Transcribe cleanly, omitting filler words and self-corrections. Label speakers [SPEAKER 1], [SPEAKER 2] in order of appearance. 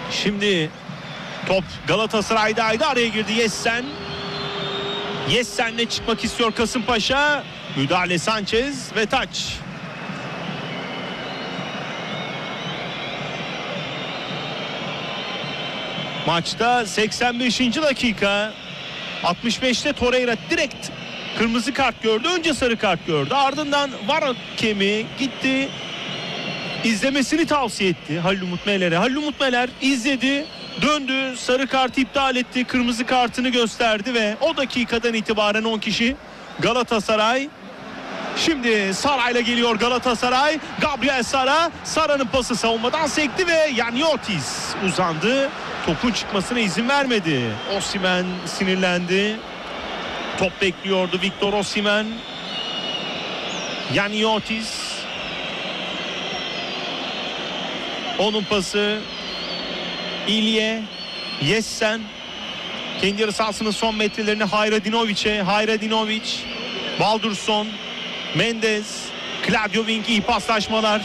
[SPEAKER 1] Şimdi top Galatasaray'daydı, araya girdi Yessen. Yessen'le çıkmak istiyor Kasımpaşa. Müdahale Sanchez ve taç. Maçta 85. dakika. 65'te Torreira direkt kırmızı kart gördü. Önce sarı kart gördü. Ardından VAR hakemi gitti, İzlemesini tavsiye etti Halil Umut Meler'e. Halil Umut Meler izledi, döndü, sarı kartı iptal etti, kırmızı kartını gösterdi ve o dakikadan itibaren 10 kişi Galatasaray. Şimdi Sara'yla geliyor Galatasaray. Gabriel Sara. Sara'nın pası savunmadan sekti ve Yaniotis uzandı. Topun çıkmasına izin vermedi. Osimhen sinirlendi. Top bekliyordu Victor Osimhen. Yaniotis. Onun pası İlye. Yessen. Kendi yarı sahasının son metrelerini Hayradinović'e. Hayradinović. Baldursson. Mendes. Claudio Wink, iyi paslaşmalar.